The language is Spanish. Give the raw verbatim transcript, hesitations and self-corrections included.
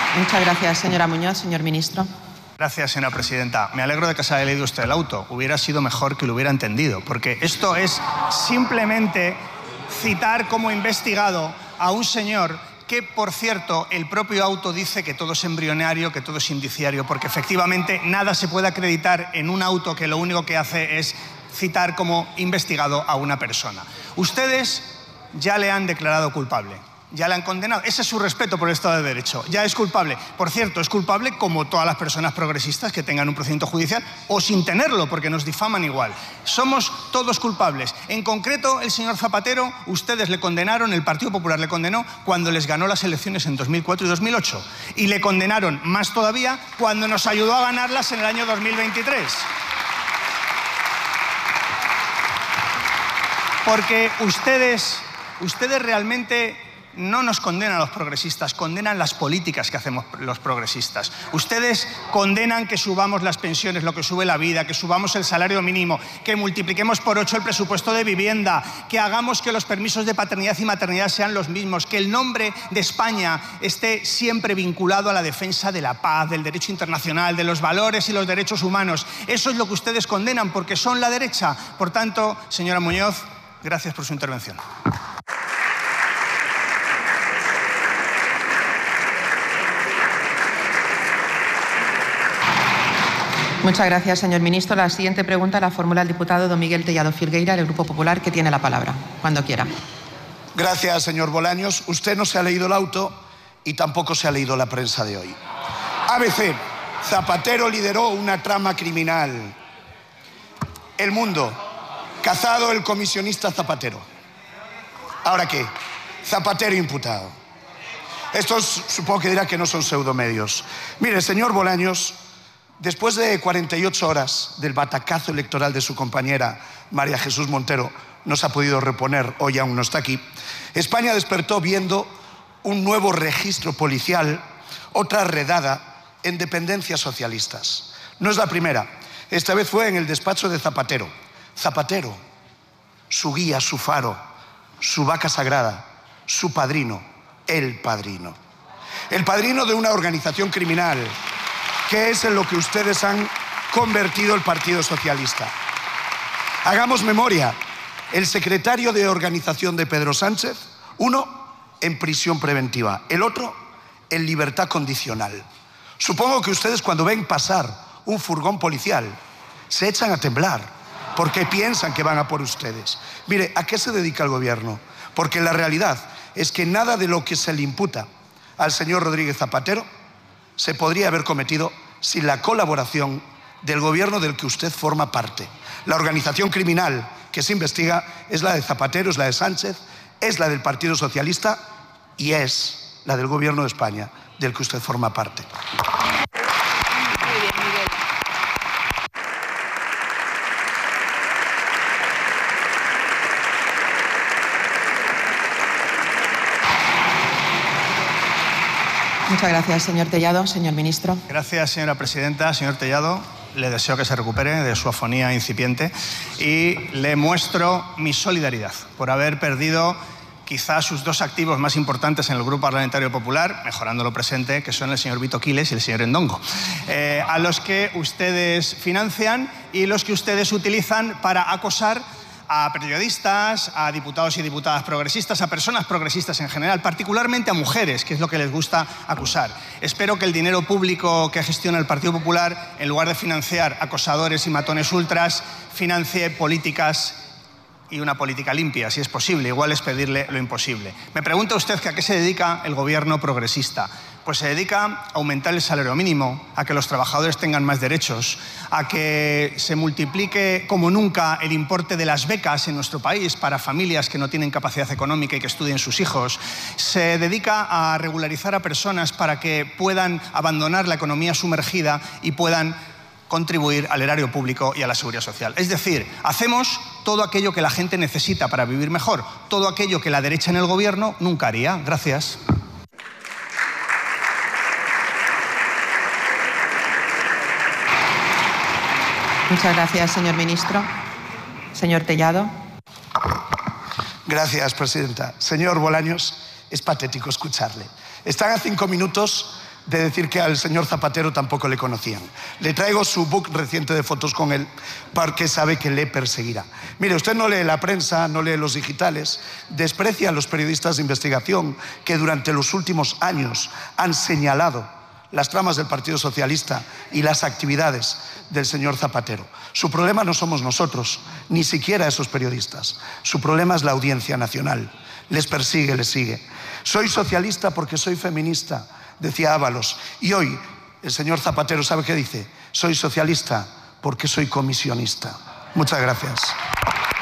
Muchas gracias, señora Muñoz. Señor ministro. Gracias, señora presidenta. Me alegro de que se haya leído usted el auto. Hubiera sido mejor que lo hubiera entendido, porque esto es simplemente citar como investigado a un señor que, por cierto, el propio auto dice que todo es embrionario, que todo es indiciario, porque efectivamente nada se puede acreditar en un auto que lo único que hace es citar como investigado a una persona. Ustedes ya le han declarado culpable. Ya le han condenado. Ese es su respeto por el Estado de Derecho. Ya es culpable. Por cierto, es culpable como todas las personas progresistas que tengan un procedimiento judicial o sin tenerlo, porque nos difaman igual. Somos todos culpables. En concreto, el señor Zapatero, ustedes le condenaron, el Partido Popular le condenó cuando les ganó las elecciones en dos mil cuatro y dos mil ocho. Y le condenaron más todavía cuando nos ayudó a ganarlas en el año dos mil veintitrés. Porque ustedes, ustedes realmente no nos condenan a los progresistas, condenan las políticas que hacemos los progresistas. Ustedes condenan que subamos las pensiones, lo que sube la vida, que subamos el salario mínimo, que multipliquemos por ocho el presupuesto de vivienda, que hagamos que los permisos de paternidad y maternidad sean los mismos, que el nombre de España esté siempre vinculado a la defensa de la paz, del derecho internacional, de los valores y los derechos humanos. Eso es lo que ustedes condenan porque son la derecha. Por tanto, señora Muñoz, gracias por su intervención. Muchas gracias, señor ministro. La siguiente pregunta la formula el diputado don Miguel Tellado Filgueira, del Grupo Popular, que tiene la palabra. Cuando quiera. Gracias, señor Bolaños. Usted no se ha leído el auto y tampoco se ha leído la prensa de hoy. A B C. Zapatero lideró una trama criminal. El Mundo. Cazado el comisionista Zapatero. ¿Ahora qué? Zapatero imputado. Estos supongo que dirá que no son pseudomedios. Mire, señor Bolaños, después de cuarenta y ocho horas del batacazo electoral de su compañera María Jesús Montero, no se ha podido reponer, hoy aún no está aquí, España despertó viendo un nuevo registro policial, otra redada en dependencias socialistas. No es la primera, esta vez fue en el despacho de Zapatero. Zapatero, su guía, su faro, su vaca sagrada, su padrino, el padrino. El padrino de una organización criminal, que es en lo que ustedes han convertido el Partido Socialista. Hagamos memoria. El secretario de organización de Pedro Sánchez, uno en prisión preventiva, el otro en libertad condicional. Supongo que ustedes, cuando ven pasar un furgón policial, se echan a temblar porque piensan que van a por ustedes. Mire, ¿a qué se dedica el gobierno? Porque la realidad es que nada de lo que se le imputa al señor Rodríguez Zapatero se podría haber cometido sin la colaboración del gobierno del que usted forma parte. La organización criminal que se investiga es la de Zapatero, es la de Sánchez, es la del Partido Socialista y es la del gobierno de España, del que usted forma parte. Muy bien, Miguel. Muchas gracias, señor Tellado. Señor ministro. Gracias, señora presidenta. Señor Tellado, le deseo que se recupere de su afonía incipiente y le muestro mi solidaridad por haber perdido quizás sus dos activos más importantes en el Grupo Parlamentario Popular, mejorando lo presente, que son el señor Vito Quiles y el señor Endongo, eh, a los que ustedes financian y los que ustedes utilizan para acosar a periodistas, a diputados y diputadas progresistas, a personas progresistas en general, particularmente a mujeres, que es lo que les gusta acusar. Espero que el dinero público que gestiona el Partido Popular, en lugar de financiar acosadores y matones ultras, financie políticas y una política limpia, si es posible. Igual es pedirle lo imposible. Me pregunta usted que a qué se dedica el gobierno progresista. Pues se dedica a aumentar el salario mínimo, a que los trabajadores tengan más derechos, a que se multiplique como nunca el importe de las becas en nuestro país para familias que no tienen capacidad económica y que estudien sus hijos. Se dedica a regularizar a personas para que puedan abandonar la economía sumergida y puedan contribuir al erario público y a la seguridad social. Es decir, hacemos todo aquello que la gente necesita para vivir mejor, todo aquello que la derecha en el gobierno nunca haría. Gracias. Muchas gracias, señor ministro. Señor Tellado. Gracias, presidenta. Señor Bolaños, es patético escucharle. Están a cinco minutos de decir que al señor Zapatero tampoco le conocían. Le traigo su book reciente de fotos con él porque sabe que le perseguirá. Mire, usted no lee la prensa, no lee los digitales, desprecia a los periodistas de investigación que durante los últimos años han señalado las tramas del Partido Socialista y las actividades del señor Zapatero. Su problema no somos nosotros, ni siquiera esos periodistas. Su problema es la Audiencia Nacional. Les persigue, les sigue. Soy socialista porque soy feminista, decía Ábalos. Y hoy el señor Zapatero, ¿sabe qué dice? Soy socialista porque soy comisionista. Muchas gracias.